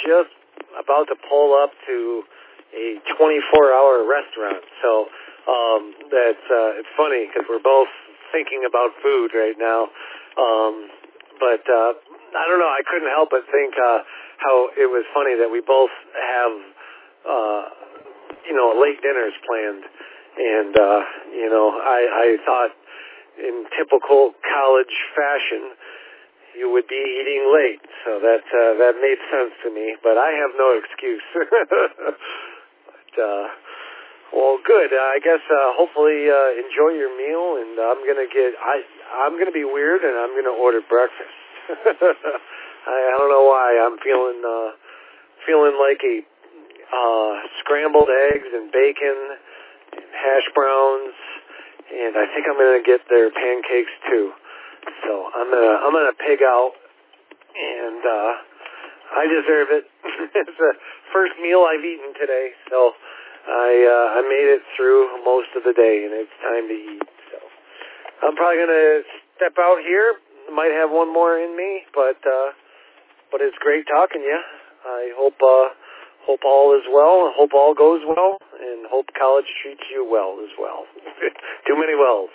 just about to pull up to a 24-hour restaurant. So it's funny because we're both thinking about food right now. But I don't know. I couldn't help but think how it was funny that we both have, late dinners planned. And, I thought in typical college fashion, you would be eating late. So that made sense to me. But I have no excuse. Well, good. I guess hopefully enjoy your meal, and I'm gonna be weird, and I'm gonna order breakfast. I don't know why. I'm feeling like a scrambled eggs and bacon, and hash browns, and I think I'm gonna get their pancakes too. So I'm gonna pig out, and I deserve it. It's the first meal I've eaten today, so. I made it through most of the day, and it's time to eat. So I'm probably gonna step out here. Might have one more in me, but it's great talking to you. I hope all is well. Hope all goes well, and hope college treats you well as well. Too many wells.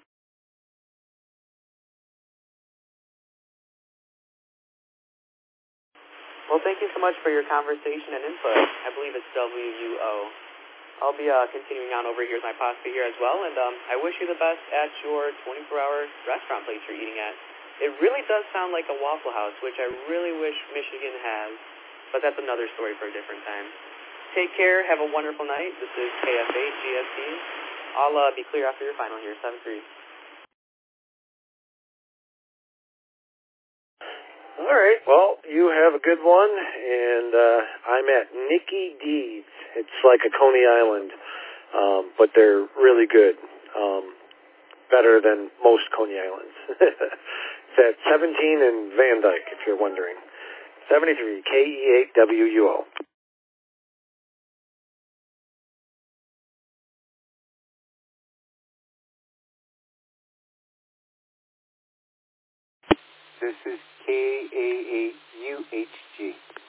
Well, thank you so much for your conversation and input. I believe it's WUO. I'll be continuing on over here with my pasta here as well, and I wish you the best at your 24-hour restaurant place you're eating at. It really does sound like a Waffle House, which I really wish Michigan has, but that's another story for a different time. Take care. Have a wonderful night. This is KFA GST. I'll be clear after your final here, 7-3. All right. Well, you have a good one, and I'm at Nicky D's. It's like a Coney Island, but they're really good. Better than most Coney Islands. It's at 17 in Van Dyke, if you're wondering. 73 KE8WUO. This is KA8UHG.